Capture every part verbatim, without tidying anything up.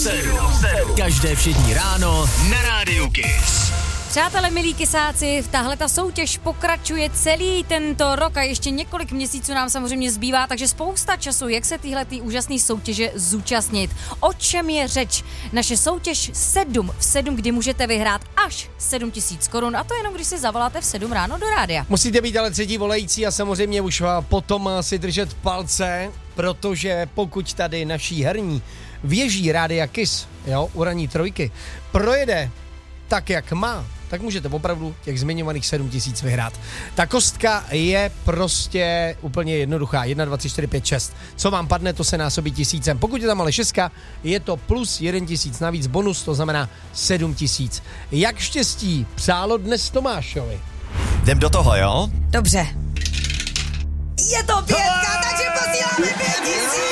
sedm. Každé všední ráno na Rádiu Kiss. Přátelé, milí kysáci, tahle ta soutěž pokračuje celý tento rok a ještě několik měsíců nám samozřejmě zbývá, takže spousta času, jak se tyhle úžasné soutěže zúčastnit. O čem je řeč? Naše soutěž sedm v sedm, kdy můžete vyhrát až sedm tisíc korun, a to jenom, když si zavoláte v sedm ráno do rádia. Musíte být ale třetí volající a samozřejmě už potom si držet palce, protože pokud tady naší herní věží Rádia Kiss, jo, Uraní trojky, projede tak, jak má, tak můžete opravdu těch zmiňovaných sedm tisíc vyhrát. Ta kostka je prostě úplně jednoduchá. jedna, dva, tři, čtyři, pět, šest. Co vám padne, to se násobí tisícem. Pokud je tam ale šestka, je to plus jeden tisíc navíc bonus, to znamená sedm tisíc. Jak štěstí přálo dnes Tomášovi? Jdem do toho, jo? Dobře. Je to pětka, takže posíláme pět tisíc!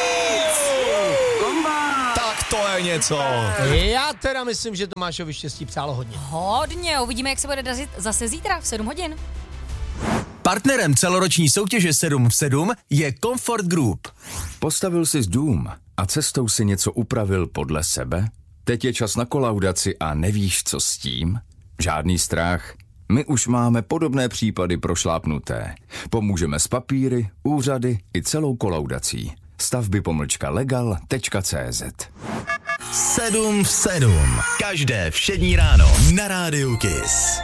Tak to je něco. Já teda myslím, že Tomášovi štěstí přálo hodně. Hodně, uvidíme, jak se bude dařit zase zítra v sedm hodin. Partnerem celoroční soutěže sedm v sedm je Comfort Group. Postavil jsi dům a cestou si něco upravil podle sebe? Teď je čas na kolaudaci a nevíš, co s tím? Žádný strach. My už máme podobné případy prošlápnuté. Pomůžeme s papíry, úřady i celou kolaudací. stavby pomlčka legal tečka cé zet. sedm v sedm. Každé všední ráno na Rádiu Kiss.